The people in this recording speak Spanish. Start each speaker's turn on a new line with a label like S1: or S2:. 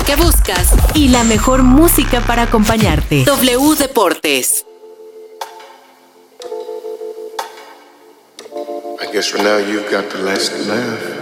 S1: que buscas y la mejor música para acompañarte. W Deportes.
S2: I guess for now you've got the last laugh.